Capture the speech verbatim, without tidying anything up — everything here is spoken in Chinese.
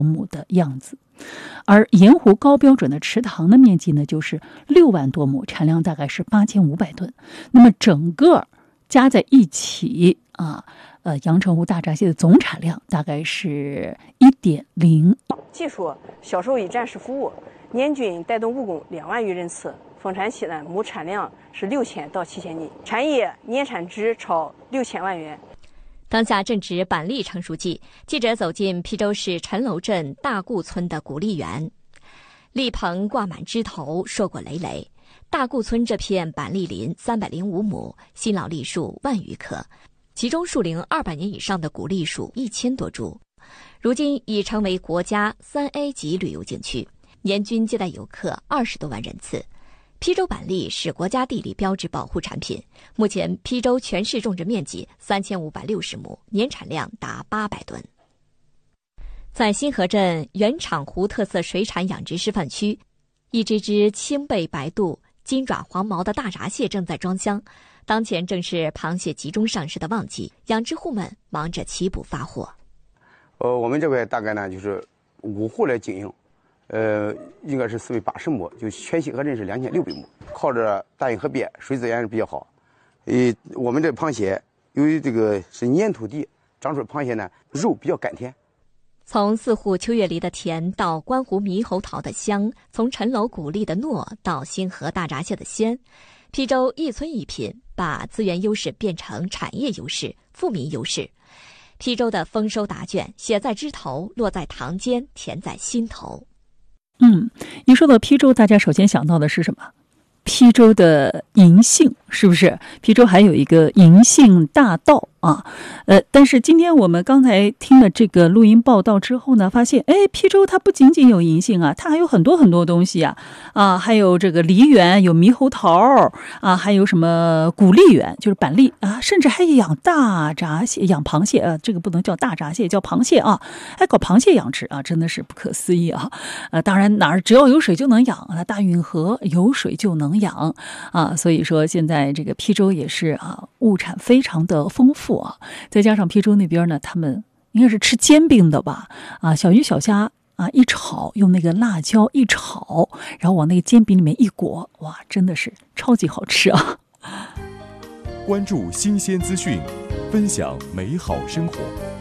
亩的样子。而盐湖高标准的池塘的面积呢，就是六万多亩，产量大概是八千五百吨。那么整个加在一起啊，呃，阳澄湖大闸蟹的总产量大概是一点零。 技术销售以战时服务，年均带动务工两万余人次。丰产期呢，亩产量是六千到七千斤，产业年产值超六千万元。 当下正值板栗成熟季，记者走进邳州市陈楼镇大固村的谷栗园，栗棚挂满枝头，硕果累累。大固村这片板栗林三百零五亩，新老栗树万余棵，其中树龄二百年以上的谷栗树一千多株，如今已成为国家三 A 级旅游景区，年均接待游客二十多万人次。邳州板栗是国家地理标志保护产品，目前邳州全市种植面积三千五百六十亩，年产量达八百吨。在新河镇原厂湖特色水产养殖示范区，一只只青背白肚、金爪黄毛的大闸蟹正在装箱。当前正是螃蟹集中上市的旺季，养殖户们忙着起补发货。 呃，我们这块大概呢就是五户来经营。呃，应该是四百八十亩，就全新河镇是两千六百亩，靠着大运河边，水资源是比较好。呃，我们这螃蟹由于这个是粘土地，长出螃蟹呢肉比较甘甜。 从四户秋月梨的甜到观湖猕猴桃的香，从陈楼谷栗的糯到新河大闸蟹的鲜，邳州一村一品，把资源优势变成产业优势、富民优势。邳州的丰收答卷，写在枝头，落在堂间，甜在心头。 嗯，一说到邳州，大家首先想到的是什么？邳州的银杏，是不是？邳州还有一个银杏大道啊，呃，但是今天我们刚才听了这个录音报道之后呢，发现，哎，邳州它不仅仅有银杏啊，它还有很多很多东西啊，啊，还有这个梨园，有猕猴桃啊，还有什么谷栗园，就是板栗啊，甚至还养大闸蟹、养螃蟹啊，这个不能叫大闸蟹，叫螃蟹啊，还搞螃蟹养殖啊，真的是不可思议啊！呃，当然哪儿只要有水就能养，那大运河有水就能养啊，所以说现在这个邳州也是啊，物产非常的丰富啊，再加上邳州那边呢，他们应该是吃煎饼的吧？啊，小鱼小虾啊一炒，用那个辣椒一炒，然后往那个煎饼里面一裹，哇，真的是超级好吃啊！ 关注新鲜资讯，分享美好生活。